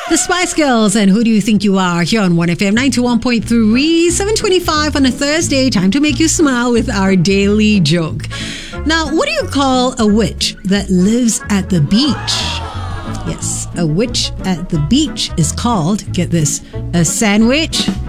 The Spice Girls and Who Do You Think You Are here on 1FM 91.3, 7:25 on a Thursday. Time to make you smile with our daily joke. Now, what do you call a witch that lives at the beach? Yes, a witch at the beach is called, get this, a sandwich